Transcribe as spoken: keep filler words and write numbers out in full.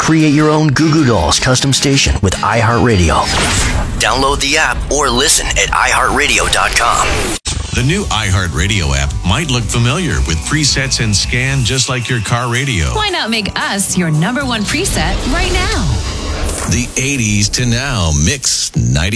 Create your own Goo Goo Dolls custom station with iHeartRadio. Download the app or listen at i heart radio dot com. The new iHeartRadio app might look familiar with presets and scan just like your car radio. Why not make us your number one preset right now? The eighties to now mix ninety.